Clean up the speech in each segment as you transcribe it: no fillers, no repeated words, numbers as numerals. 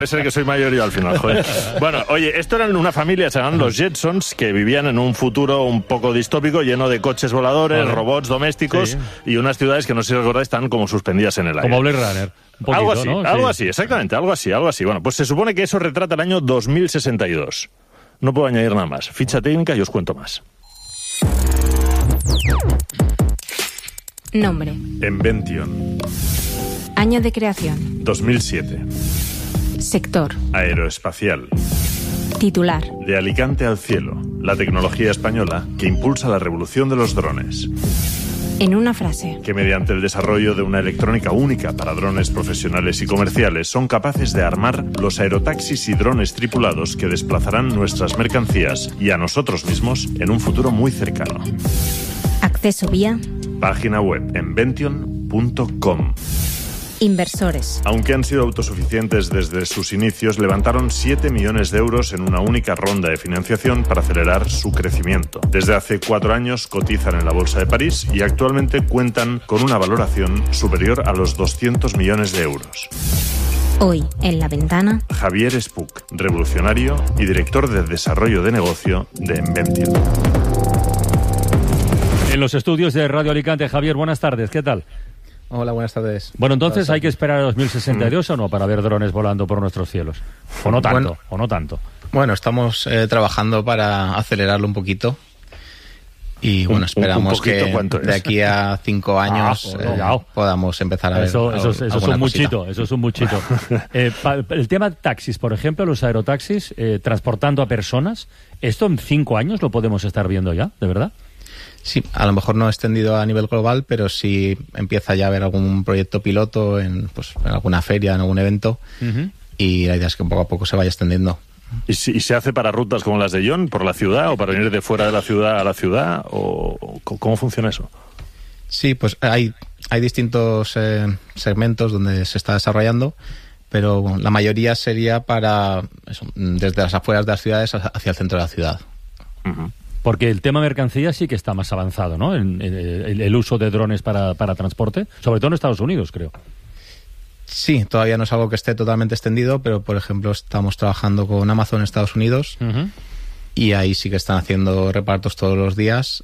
Puede ser que soy mayor yo al final, joder. Bueno, oye, esto eran una familia, se llaman los Jetsons, que vivían en un futuro un poco distópico, lleno de coches voladores, robots domésticos y unas ciudades que no sé si recordáis están como suspendidas en el aire. Como Blade Runner. Un poquito, algo así, ¿no? algo así, exactamente, algo así. Bueno, pues se supone que eso retrata el año 2062. No puedo añadir nada más. Ficha técnica y os cuento más. Nombre. Invention. Año de creación. 2007. Sector. Aeroespacial. Titular. De Alicante al cielo. La tecnología española que impulsa la revolución de los drones. En una frase. Que mediante el desarrollo de una electrónica única para drones profesionales y comerciales son capaces de armar los aerotaxis y drones tripulados que desplazarán nuestras mercancías y a nosotros mismos en un futuro muy cercano. Acceso vía. Página web invention.com. Inversores. Aunque han sido autosuficientes desde sus inicios, levantaron 7 millones de euros en una única ronda de financiación para acelerar su crecimiento. Desde hace 4 años cotizan en la Bolsa de París y actualmente cuentan con una valoración superior a los 200 millones de euros. Hoy, en La Ventana, Javier Spuch, revolucionario y director de desarrollo de negocio de Invention. En los estudios de Radio Alicante, Javier, buenas tardes, ¿qué tal? Hola, buenas tardes. Bueno, entonces, ¿hay que esperar a 2062 o no para ver drones volando por nuestros cielos? ¿O no tanto? Bueno, estamos trabajando para acelerarlo un poquito. Y bueno, esperamos que de aquí a 5 años podamos empezar a ver eso es un muchito. El tema de taxis, por ejemplo, los aerotaxis, transportando a personas, ¿esto en 5 años lo podemos estar viendo ya, de verdad? Sí, a lo mejor no extendido a nivel global, pero sí empieza ya a haber algún proyecto piloto en alguna feria, en algún evento, y la idea es que poco a poco se vaya extendiendo. ¿Y se hace para rutas como las de John, por la ciudad, o para venir de fuera de la ciudad a la ciudad, o cómo funciona eso? Sí, pues hay distintos segmentos donde se está desarrollando, pero la mayoría sería para desde las afueras de las ciudades hacia el centro de la ciudad. Porque el tema mercancía sí que está más avanzado, ¿no? El uso de drones para transporte, sobre todo en Estados Unidos, creo. Sí, todavía no es algo que esté totalmente extendido, pero por ejemplo estamos trabajando con Amazon en Estados Unidos y ahí sí que están haciendo repartos todos los días,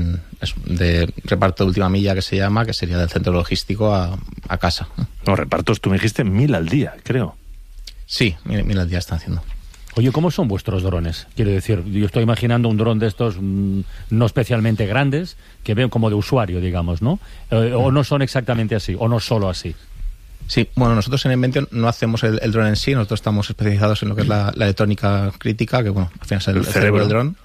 de reparto de última milla que se llama, que sería del centro logístico a casa. No, repartos, tú me dijiste 1000 al día, creo. Sí, 1000 al día están haciendo. Oye, ¿cómo son vuestros drones? Quiero decir, yo estoy imaginando un dron de estos no especialmente grandes, que veo como de usuario, digamos, ¿no? O no son exactamente así, o no solo así. Sí, bueno, nosotros en Invention no hacemos el dron en sí, nosotros estamos especializados en lo que es la electrónica crítica, que bueno, al final es el cerebro del dron.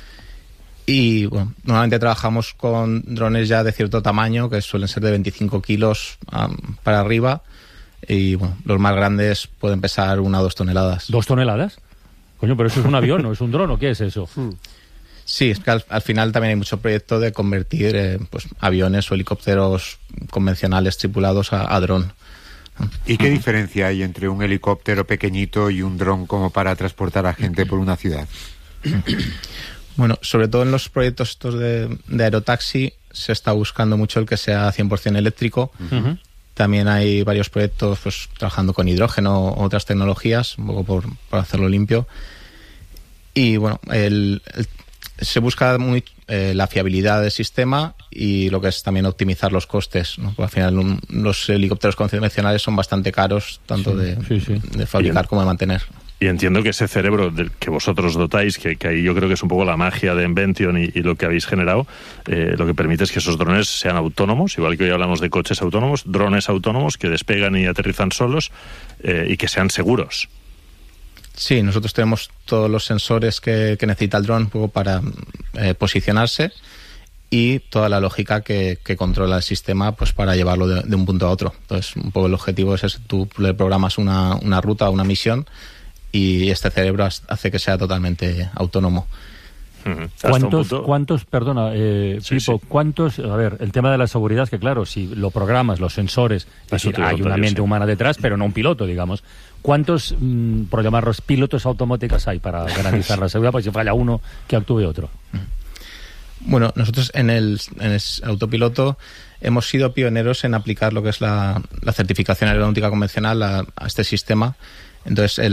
Y bueno, normalmente trabajamos con drones ya de cierto tamaño, que suelen ser de 25 kilos para arriba, y bueno, los más grandes pueden pesar 1 o 2 toneladas. ¿2 toneladas? Coño, pero eso es un avión, ¿no es un dron o qué es eso? Sí, es que al final también hay mucho proyecto de convertir aviones o helicópteros convencionales tripulados a dron. ¿Y qué diferencia hay entre un helicóptero pequeñito y un dron como para transportar a gente por una ciudad? Bueno, sobre todo en los proyectos estos de aerotaxi se está buscando mucho el que sea 100% eléctrico. También hay varios proyectos trabajando con hidrógeno o otras tecnologías, un poco por hacerlo limpio. Y bueno, se busca la fiabilidad del sistema y lo que es también optimizar los costes, ¿no? Porque al final los helicópteros convencionales son bastante caros, tanto de fabricar como de mantener. Y entiendo que ese cerebro del que vosotros dotáis, que ahí yo creo que es un poco la magia de Invention y lo que habéis generado, lo que permite es que esos drones sean autónomos, igual que hoy hablamos de coches autónomos, drones autónomos que despegan y aterrizan solos y que sean seguros. Sí, nosotros tenemos todos los sensores que necesita el dron un poco para posicionarse y toda la lógica que controla el sistema para llevarlo de un punto a otro. Entonces, un poco el objetivo es ese, tú le programas una ruta, una misión, y este cerebro hace que sea totalmente autónomo. ¿Cuántos, perdona, Pipo, cuántos, a ver, el tema de la seguridad, que claro, si lo programas, los sensores, hay una mente humana detrás, pero no un piloto, digamos. ¿Cuántos, por llamarlos pilotos automáticos hay para garantizar la seguridad? Pues si falla uno, que actúe otro. Bueno, nosotros en el autopiloto hemos sido pioneros en aplicar lo que es la certificación aeronáutica convencional a este sistema. Entonces